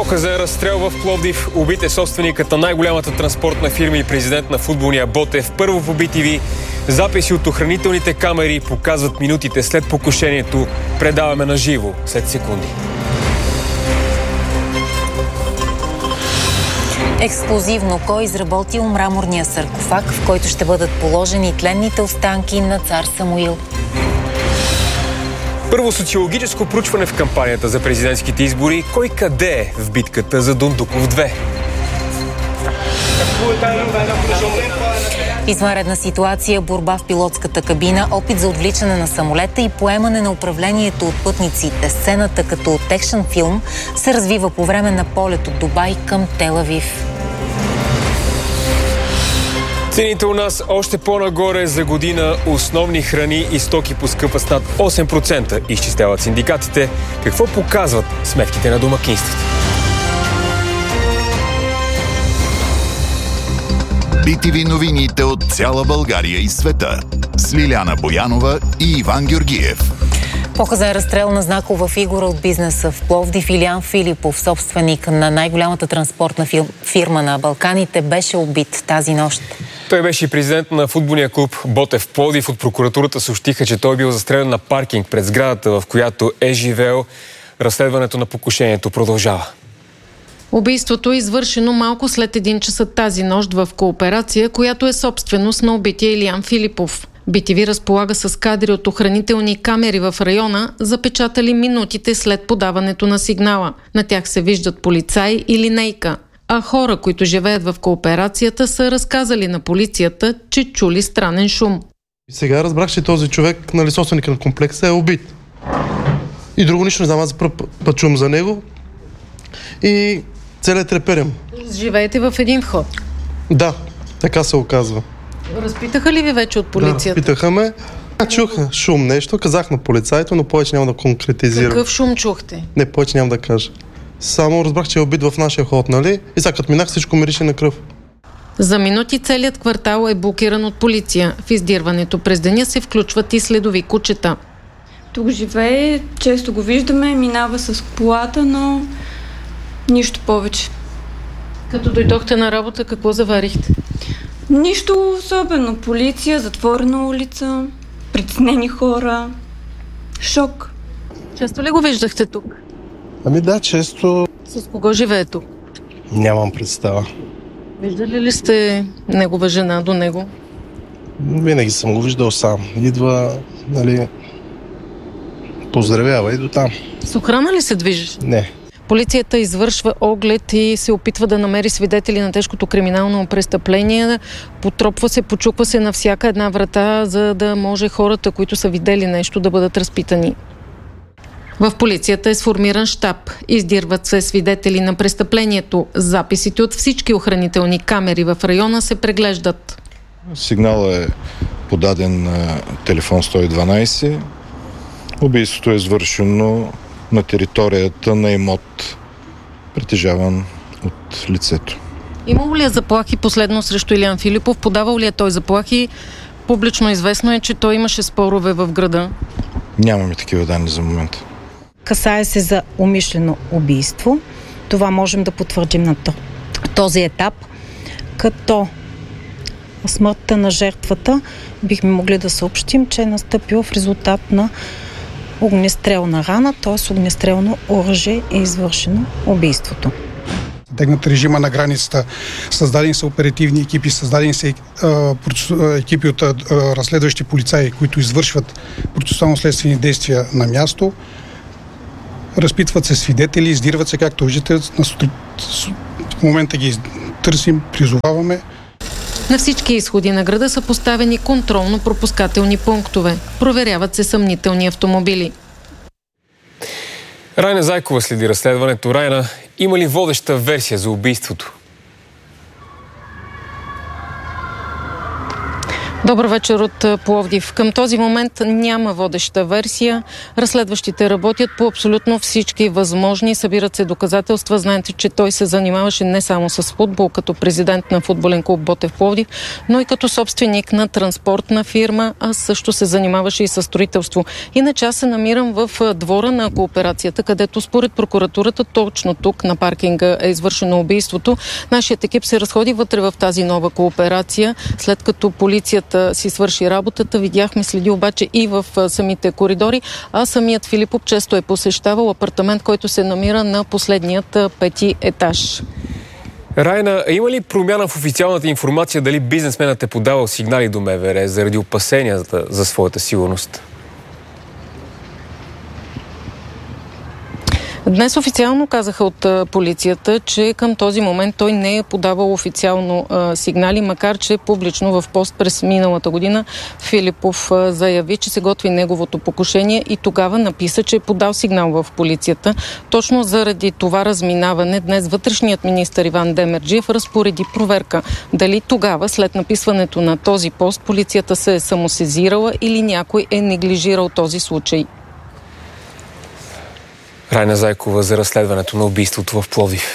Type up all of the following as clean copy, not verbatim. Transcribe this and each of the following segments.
Показан разстрел в Пловдив. Убит е собственикът на най-голямата транспортна фирма и президент на футболния Ботев. Първо по BTV. Записи от охранителните камери показват минутите след покушението. Предаваме на живо след секунди. Ексклузивно кой изработил мраморния саркофаг, в който ще бъдат положени тленните останки на цар Самуил. Първо социологическо проучване в кампанията за президентските избори. Кой къде е в битката за Дундуков 2? Извънредна ситуация, борба в пилотската кабина, опит за отвличане на самолета и поемане на управлението от пътниците. Сцената като от екшън филм се развива по време на полет от Дубай към Тел Авив. Цените у нас още по-нагоре за година. Основни храни и стоки поскъпват с над 8%, изчисляват синдикатите. Какво показват сметките на домакинствата? BTV новините от цяла България и света с Лиляна Боянова и Иван Георгиев. Показан разстрел на знакова фигура от бизнеса в Пловдив. Илиян Филипов, собственик на най-голямата транспортна фирма на Балканите, беше убит тази нощ. Той беше президент на футболния клуб Ботев Пловдив. От прокуратурата съобщиха, че той бил застрелян на паркинг пред сградата, в която е живеел. Разследването на покушението продължава. Убийството е извършено малко след 1 часа тази нощ в кооперация, която е собственост на убития Илиян Филипов. BTV разполага с кадри от охранителни камери в района, запечатали минутите след подаването на сигнала. На тях се виждат полицаи и линейка. А хора, които живеят в кооперацията, са разказали на полицията, че чули странен шум. Сега разбрах, че този човек, собственика на комплекса, е убит. И друго нищо не знам, аз за първ път чувам за него. И целият треперем. Живеете в един вход? Да, така се оказва. Разпитаха ли ви вече от полицията? Да, разпитаха ме. Чуха шум нещо, казах на полицайто, но повече няма да конкретизирам. Какъв шум чухте? Не, повече няма да кажа. Само разбрах, че е убит в нашия ход, нали? И сега като минах, всичко мирише на кръв. За минути целият квартал е блокиран от полиция. В издирването през деня се включват и следови кучета. Тук живее, често го виждаме, минава с колата, но нищо повече. Като дойдохте на работа, какво заварихте? Нищо особено. Полиция, затворена улица, притеснени хора. Шок. Често ли го виждахте тук? Ами да, често. С кого живее тук? Нямам представа. Виждали ли сте негова жена до него? Винаги съм го виждал сам. Идва, поздравява и до там. С охрана ли се движиш? Не. Полицията извършва оглед и се опитва да намери свидетели на тежкото криминално престъпление. Потропва се, почуква се на всяка една врата, за да може хората, които са видели нещо, да бъдат разпитани. В полицията е сформиран щаб. Издирват се свидетели на престъплението. Записите от всички охранителни камери в района се преглеждат. Сигналът е подаден на телефон 112. Убийството е извършено на територията на имот, притежаван от лицето. Имало ли е заплахи последно срещу Илиян Филипов? Подавал ли е той заплахи? Публично известно е, че той имаше спорове в града. Нямаме такива данни за момента. Касае се за умишлено убийство. Това можем да потвърдим на този етап, като смъртта на жертвата бихме могли да съобщим, че е настъпила в резултат на огнестрелна рана, т.е. огнестрелно оръжие е извършено убийството. Тегнат режима на границата, създадени са оперативни екипи, създадени са екипи от разследващи полицаи, които извършват процесуално-следствени действия на място. Разпитват се свидетели, издирват се, както виждате, в момента ги търсим, призоваваме. На всички изходи на града са поставени контролно-пропускателни пунктове. Проверяват се съмнителни автомобили. Райна Зайкова следи разследването. Райна, има ли водеща версия за убийството? Добър вечер от Пловдив. Към този момент няма водеща версия. Разследващите работят по абсолютно всички възможни. Събират се доказателства. Знаете, че той се занимаваше не само с футбол, като президент на футболен клуб Ботев Пловдив, но и като собственик на транспортна фирма, а също се занимаваше и с строителство. Иначе аз се намирам в двора на кооперацията, където според прокуратурата точно тук на паркинга е извършено убийството. Нашият екип се разходи вътре в тази нова кооперация, след като полицията си свърши работата. Видяхме следи обаче и в самите коридори, а самият Филипов често е посещавал апартамент, който се намира на последният 5-ти етаж. Райна, има ли промяна в официалната информация дали бизнесменът е подавал сигнали до МВР заради опасения за своята сигурност? Днес официално казаха от полицията, че към този момент той не е подавал официално сигнали, макар че публично в пост през миналата година Филипов заяви, че се готви неговото покушение и тогава написа, че е подал сигнал в полицията. Точно заради това разминаване днес вътрешният министър Иван Демерджиев разпореди проверка. Дали тогава, след написването на този пост, полицията се е самосезирала или някой е неглижирал този случай. Райна Зайкова за разследването на убийството в Пловдив.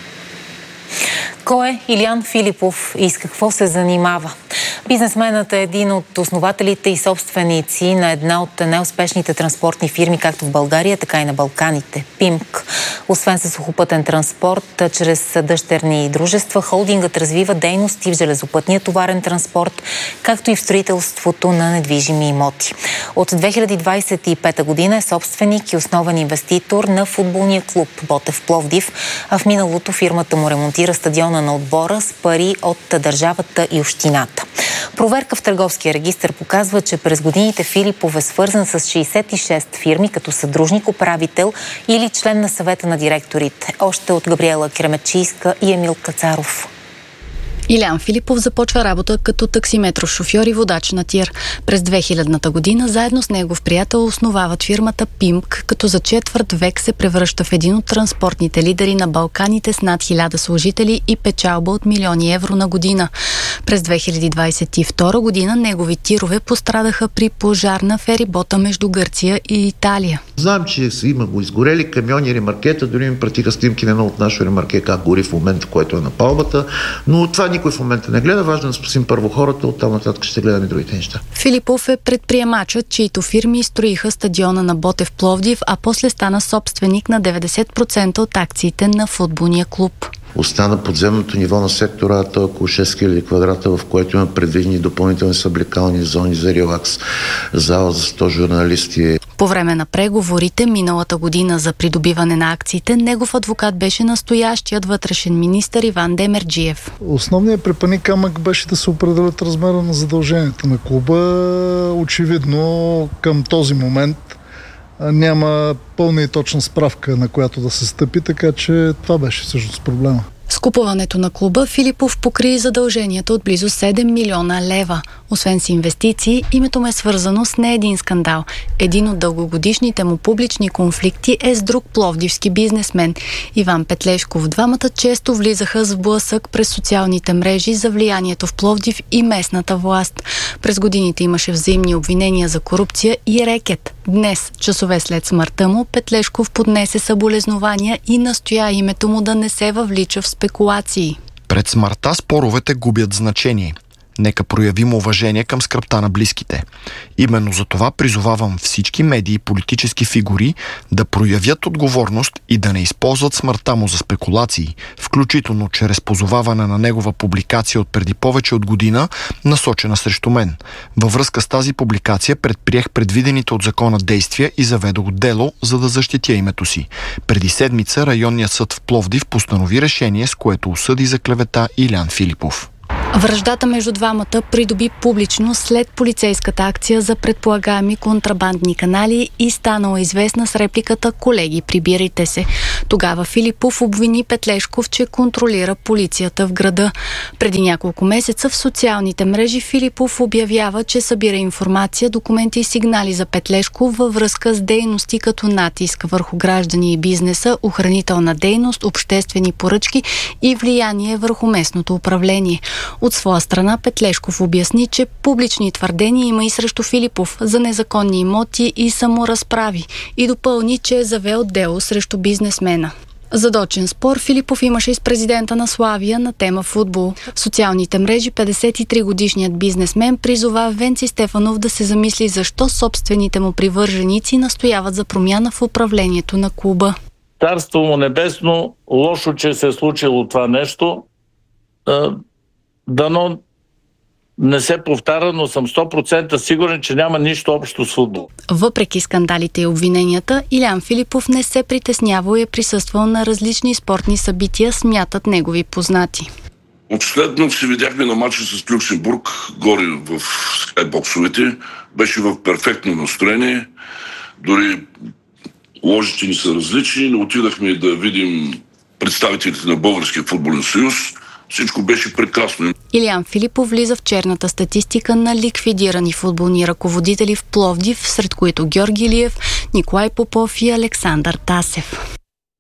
Кой е Илиян Филипов и с какво се занимава? Бизнесменът е един от основателите и собственици на една от най-успешните транспортни фирми, както в България, така и на Балканите – ПИМК. Освен със сухопътен транспорт, чрез дъщерни дружества, холдингът развива дейности в железопътния товарен транспорт, както и в строителството на недвижими имоти. От 2025 година е собственик и основен инвеститор на футболния клуб Ботев Пловдив, а в миналото фирмата му ремонтира стадиона на отбора с пари от държавата и общината. Проверка в Търговския регистър показва, че през годините Филипов е свързан с 66 фирми като съдружник, управител или член на съвета на директорите. Още от Габриела Кремечийска и Емил Кацаров. Илиян Филипов започва работа като таксиметров шофьор и водач на тир. През 2000-та година заедно с негов приятел основават фирмата ПИМК, като за четвърт век се превръща в един от транспортните лидери на Балканите с над 1000 служители и печалба от милиони евро на година. През 2022 година негови тирове пострадаха при пожар на ферибота между Гърция и Италия. Знам, че има го изгорели камиони, ремаркета, дори ми пратиха снимки на едно от нашо ремарке, как гори в момента, в който е на палбата, но това никой в момента не гледа. Важно да спасим първо хората, оттам нататък ще гледаме другите неща. Филипов е предприемачът, чието фирми строиха стадиона на Ботев Пловдив, а после стана собственик на 90% от акциите на футболния клуб. Остана подземното ниво на сектора, то е около 6000 квадрата, в което има предвидени допълнителни съблекални зони за релакс, зала за 100 журналисти. По време на преговорите миналата година за придобиване на акциите, негов адвокат беше настоящият вътрешен министър Иван Демерджиев. Основният препъни камък беше да се определят размера на задълженията на клуба. Очевидно към този момент няма пълна и точна справка, на която да се стъпи, така че това беше всъщност проблема. С купуването на клуба Филипов покри задълженията от близо 7 милиона лева. Освен с инвестиции, името му е свързано с не един скандал. Един от дългогодишните му публични конфликти е с друг пловдивски бизнесмен – Иван Петлешков. Двамата често влизаха с блъсък през социалните мрежи за влиянието в Пловдив и местната власт. През годините имаше взаимни обвинения за корупция и рекет. Днес, часове след смъртта му, Петлешков поднесе съболезнования и настоя името му да не се въвлича в спекулации. Пред смъртта споровете губят значение. Нека проявим уважение към скръбта на близките. Именно за това призовавам всички медии и политически фигури да проявят отговорност и да не използват смъртта му за спекулации, включително чрез позоваване на негова публикация от преди повече от година, насочена срещу мен. Във връзка с тази публикация предприех предвидените от закона действия и заведох дело, за да защитя името си. Преди седмица районният съд в Пловдив постанови решение, с което осъди за клевета Илиян Филипов. Враждата между двамата придоби публичност след полицейската акция за предполагаеми контрабандни канали и станала известна с репликата «Колеги, прибирайте се». Тогава Филипов обвини Петлешков, че контролира полицията в града. Преди няколко месеца в социалните мрежи Филипов обявява, че събира информация, документи и сигнали за Петлешков във връзка с дейности като натиск върху граждани и бизнеса, охранителна дейност, обществени поръчки и влияние върху местното управление. От своя страна Петлешков обясни, че публични твърдения има и срещу Филипов за незаконни имоти и саморазправи и допълни, че е завел дело срещу бизнесмена. Задочен спор Филипов имаше и с президента на Славия на тема футбол. В социалните мрежи 53-годишният бизнесмен призова Венци Стефанов да се замисли защо собствените му привърженици настояват за промяна в управлението на клуба. Царство му небесно, лошо, че се е случило това нещо. Дано не се повтаря, но съм 100% сигурен, че няма нищо общо с футбол. Въпреки скандалите и обвиненията, Илиян Филипов не се притеснявал и е присъствал на различни спортни събития, смятат негови познати. Последно се видяхме на матча с Люксембург, горе в скайбоксовете. Беше в перфектно настроение. Дори ложите ни са различни, но отидахме да видим представителите на Българския футболен съюз. Всичко беше прекрасно. Илиян Филипов влиза в черната статистика на ликвидирани футболни ръководители в Пловдив, сред които Георги Илиев, Николай Попов и Александър Тасев.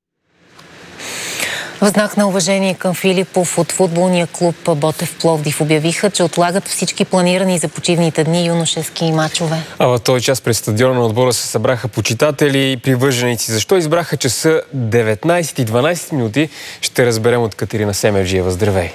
В знак на уважение към Филипов от футболния клуб Ботев Пловдив обявиха, че отлагат всички планирани за почивните дни юношески мачове. А в този час пред стадиона на отбора се събраха почитатели и привърженици. Защо избраха часа 19 и 12 минути, ще разберем от Катерина Семерджиева. Здравей!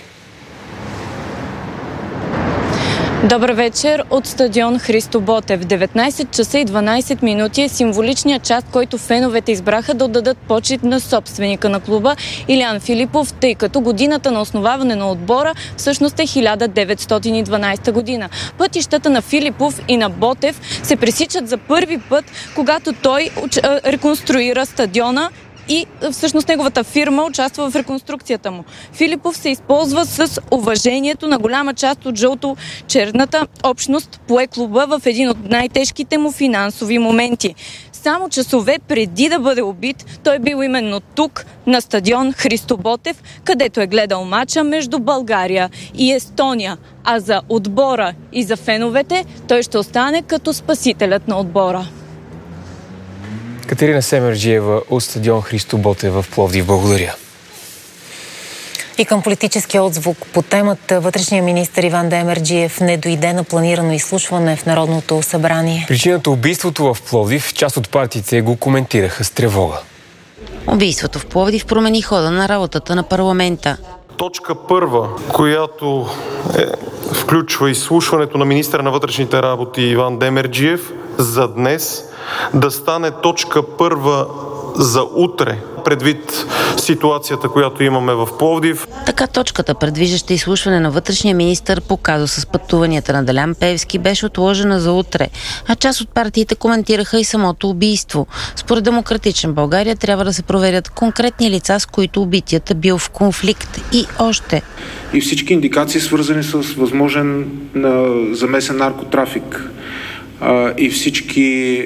Добър вечер от стадион Христо Ботев. 19 часа и 12 минути е символичният час, който феновете избраха да отдадат почит на собственика на клуба Илиян Филипов, тъй като годината на основаване на отбора всъщност е 1912 година. Пътищата на Филипов и на Ботев се пресичат за първи път, когато той реконструира стадиона и всъщност неговата фирма участва в реконструкцията му. Филипов се използва с уважението на голяма част от жълто-черната общност, пое клуба в един от най-тежките му финансови моменти. Само часове преди да бъде убит, той бил именно тук, на стадион Христо Ботев, където е гледал мача между България и Естония. А за отбора и за феновете той ще остане като спасителят на отбора. Катерина Семерджиева от стадион Христо Ботев в Пловдив. Благодаря. И към политическия отзвук по темата вътрешния министър Иван Демерджиев не дойде на планирано изслушване в Народното събрание. Причината убийството в Пловдив, част от партиите го коментираха с тревога. Убийството в Пловдив промени хода на работата на парламента. Точка първа, която включва изслушването на министъра на вътрешните работи Иван Демерджиев за днес, да стане точка първа за утре, предвид ситуацията, която имаме в Пловдив. Така точката, предвиждаща изслушване на вътрешния министър по казуса с пътуванията на Делян Пеевски, беше отложена за утре, а част от партиите коментираха и самото убийство. Според Демократична България трябва да се проверят конкретни лица, с които убитият е бил в конфликт и още. И всички индикации, свързани с възможен замесен наркотрафик и всички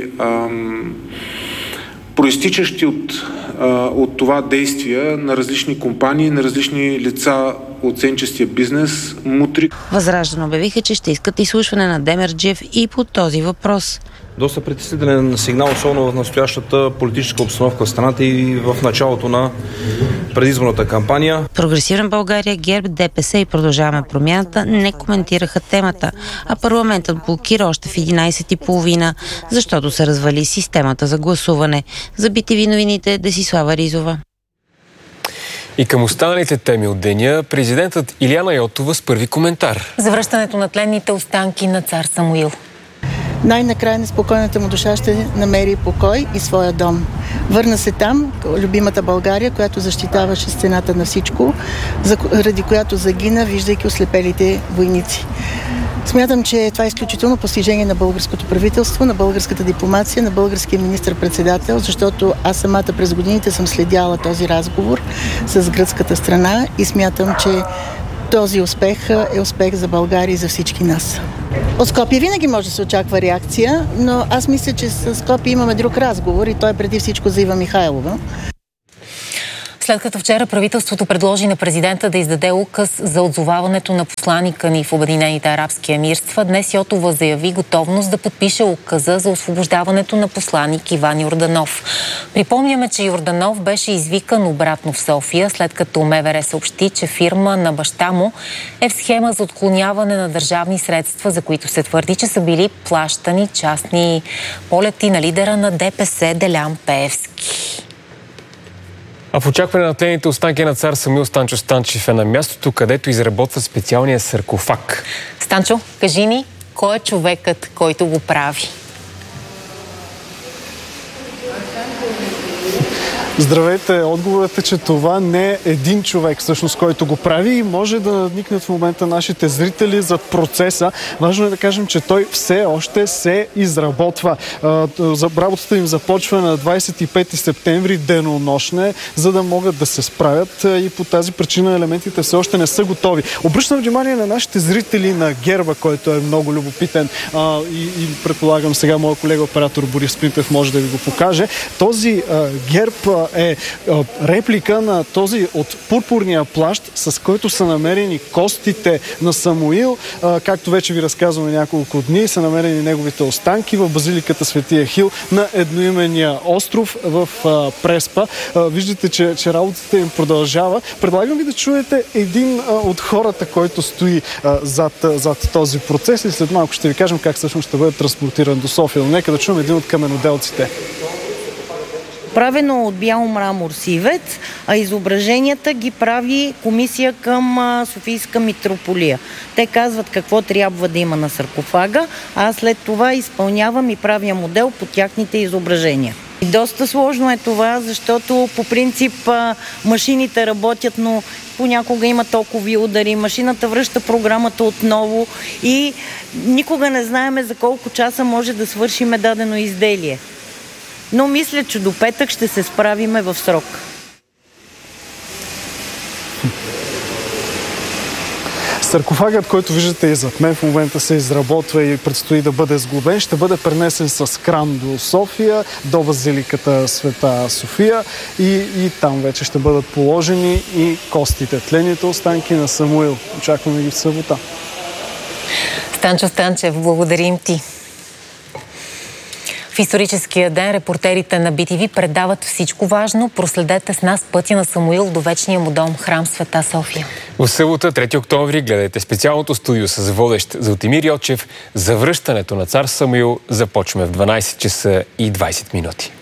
проистичащи от това действия на различни компании, на различни лица от сенчестия бизнес, мутри. Възраждане обявиха, че ще искат изслушване на Демерджиев и по този въпрос. Доста притеснителен сигнал, особено в настоящата политическа обстановка в страната и в началото на предизборната кампания. Прогресивна България, ГЕРБ, ДПС и Продължаваме промяната не коментираха темата, а парламентът блокира още в 11:30, защото се развали системата за гласуване. За BTV новините Десислава Ризова. И към останалите теми от деня, президентът Илияна Йотова с първи коментар. За връщането на тленните останки на цар Самуил. Най-накрая неспокойната му душа ще намери покой и своя дом. Върна се там, любимата България, която защитаваше стената на всичко, заради която загина, виждайки ослепелите войници. Смятам, че това е изключително постижение на българското правителство, на българската дипломация, на българския министър-председател, защото аз самата през годините съм следяла този разговор с гръцката страна и смятам, че този успех е успех за България и за всички нас. От Скопие винаги може да се очаква реакция, но аз мисля, че с Скопие имаме друг разговор и той е преди всичко за Ива Михайлова. След като вчера правителството предложи на президента да издаде указ за отзоваването на посланика ни в Обединените арабски емирства, днес Йотова заяви готовност да подпише указа за освобождаването на посланик Иван Йорданов. Припомняме, че Йорданов беше извикан обратно в София, след като МВР съобщи, че фирма на баща му е в схема за отклоняване на държавни средства, за които се твърди, че са били плащани частни полети на лидера на ДПС Делян Пеевски. А в очакване на тлените останки на цар Самуил, Станчо Станчев е на мястото, където изработва специалния саркофаг. Станчо, кажи ни, кой е човекът, който го прави? Здравейте! Отговорът е, че това не е един човек, всъщност, който го прави и може да надникнат в момента нашите зрители зад процеса. Важно е да кажем, че той все още се изработва. Работата им започва на 25 септември, денонощне, за да могат да се справят и по тази причина елементите все още не са готови. Обръщам внимание на нашите зрители на герба, който е много любопитен и предполагам сега моят колега оператор Борис Пинтев може да ви го покаже. Този герб е реплика на този от пурпурния плащ, с който са намерени костите на Самуил. Както вече ви разказваме няколко дни, са намерени неговите останки в базиликата Свети Ехил на едноименния остров в Преспа. Виждате, че работата им продължава. Предлагам ви да чуете един от хората, който стои зад този процес и след малко ще ви кажем как всъщност ще бъде транспортиран до София. Но нека да чуем един от каменоделците. Правено от бял мрамор сивец, а изображенията ги прави комисия към Софийска митрополия. Те казват какво трябва да има на саркофага, а след това изпълнявам и правя модел по тяхните изображения. И доста сложно е това, защото по принцип машините работят, но понякога има токови удари, машината връща програмата отново и никога не знаеме за колко часа може да свършиме дадено изделие. Но мисля, че до петък ще се справиме в срок. Саркофагът, който виждате и зад мен, в момента се изработва и предстои да бъде сглобен. Ще бъде пренесен с кран до София, до базиликата Света София и там вече ще бъдат положени и костите, тлените останки на Самуил. Очакваме ги в събота. Станчо Станчев, благодарим ти. В историческия ден репортерите на BTV предават всичко важно. Проследете с нас пътя на Самуил до вечния му дом, храм Света София. В събота, 3 октомври, гледайте специалното студио с водещ Златимир Йочев. Завръщането на цар Самуил започва в 12 часа и 20 минути.